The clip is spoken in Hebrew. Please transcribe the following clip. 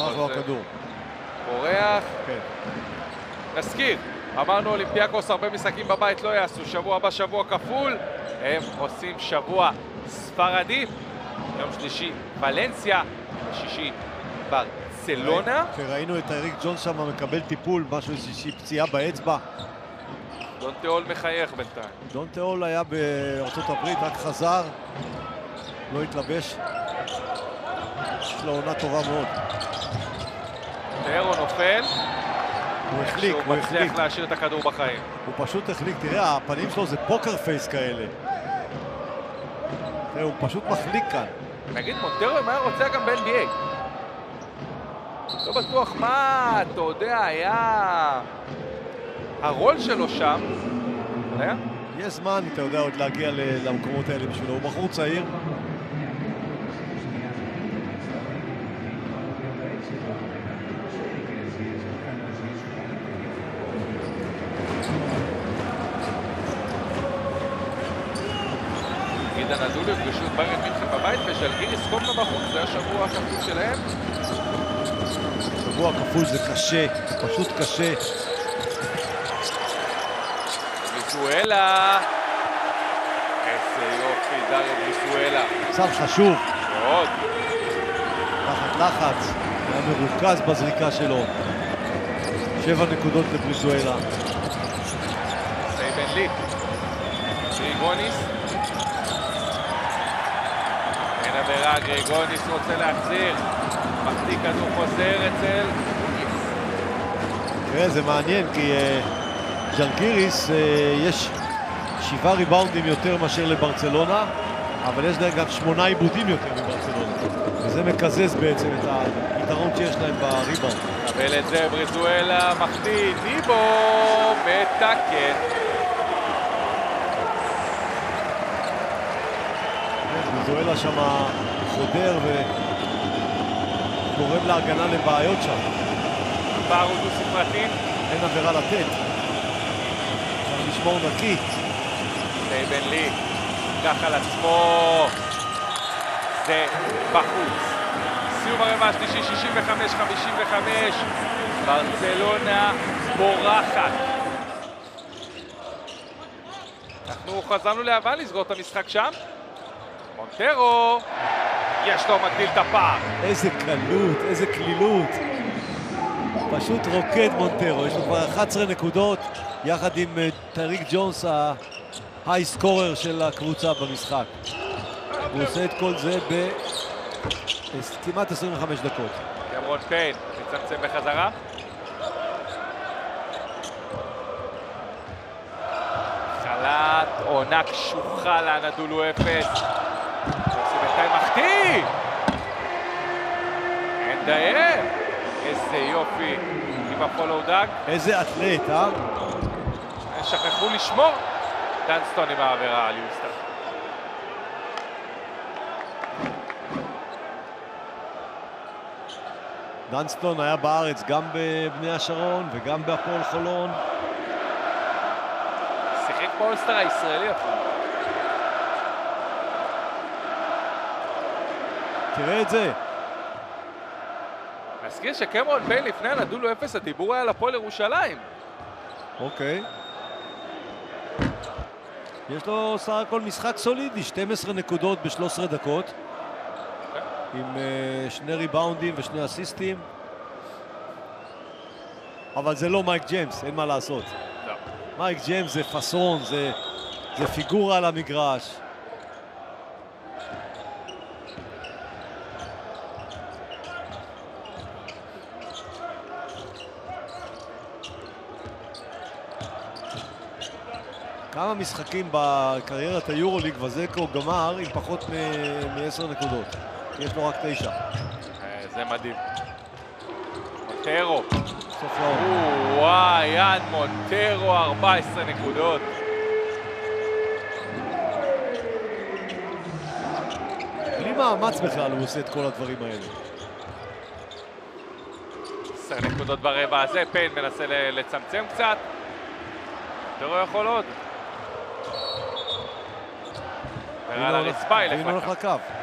בורח לו הכדור. בורח. כן. נזכיר, אמרנו אולימפיאקוס הרבה משחקים בבית לא יעשו, שבוע הבא שבוע כפול, הם עושים שבוע ספרדי, יום שלישי ולנסיה, בשישי ברצלונה. כשראינו את אריק ג'ונס שם מקבל טיפול, משהו, איזושהי פציעה באצבע. דון תיאול מחייך בינתיים. דון תיאול היה בארצות הברית, רק חזר, לא התלבש. יש לו עונה טובה מאוד. טרו נופל. הוא החליק, הוא מצליח להשאיר את הכדור בחיים. הוא פשוט החליק, תראה, הפנים שלו זה פוקר פייס כאלה. תראה, הוא פשוט מחליק כאן. נגיד, מונטרו אם היה רוצה גם ב-NBA. לא בטוח מה, אתה יודע, היה... הרול שלו שם, אתה יודע? יש זמן, אתה יודע, עוד להגיע למקומות האלה בשבילו. הוא בחור צעיר. עידן אדולו יפגשו את ביירן מינכן בבית וז'לגיריס קומנה בחוץ, זה השבוע הכפול שלהם. שבוע כפול זה קשה, פשוט קשה. בריזואלה. איזה יופי, דריו בריזואלה. מצב חשוב. מאוד. תחת לחץ, היה מרוכז בזריקה שלו. 7 נקודות לבריזואלה. סייבן לי. גריגוניס. אין עבירה, גריגוניס רוצה להחזיר. מחטיא כדור חוזר אצל וויליאמס. תראה, זה מעניין כי ז'לגיריס יש 7 ריבאונדים יותר מאשר לברצלונה, אבל יש להם גם 8 עיבודים יותר מברצלונה. וזה מקזז בעצם את היתרון שיש להם בריבאונד. קבל את זה, בריזואלה מחטיא, דיבו מתקן. בריזואלה שם חודר וגורם להגנה לבעיות שם. הפער הוא דו-ספרתי. אין עבירה לתת. צריך לשמור נקי. סייבן לי, קח על עצמו. זה בחוץ. סיום הרבע השלישי, 65-55. ברצלונה בורחת. אנחנו חזרנו ליוון לסגור את המשחק שם. מונטרו, יש לו מגדיל את הפער. איזה קלות, איזה קלילות. פשוט רוקד מונטרו, יש לו כבר 11 נקודות, יחד עם טריק ג'ונס, ההיי סקורר של הקבוצה במשחק. הוא עושה את כל זה כמעט 25 דקות. קמרון פיין, מצמצם בחזרה. חלט, עונה קשוחה לאנדולו 0. בינתיים מחטיא! אין דיין! איזה יופי עם הפולו דאג. איזה אתלט, שכחו לשמור. דנסטון עם העבירה על יוסטר. דנסטון היה בארץ גם בבני השרון וגם בהפועל חולון. שיחק באולסטר הישראלי אפילו. תראה את זה. נזכיר שקמרון פיין לפני הנדולו 0, הדיבור היה לפועל ירושלים. אוקיי. יש לו סך הכל משחק סולידי, 12 נקודות ב-13 דקות. עם 2 ריבאונדים ו2 אסיסטים. אבל זה לא מייק ג'יימס, אין מה לעשות. לא. מייק ג'יימס זה פאסון, זה פיגורה על המגרש. כמה משחקים בקריירת היורוליג וזקו גמר עם פחות מ-10 נקודות. יש לו רק 9. זה מדהים. מונטרו. סוף לעונה. וואי, יאן מונטרו, 14 נקודות. בלי מאמץ בכלל הוא עושה את כל הדברים האלה. 10 נקודות ברבע הזה, פיין מנסה לצמצם קצת. מונטרו יכול עוד. ועל הרצפה ילך לקו.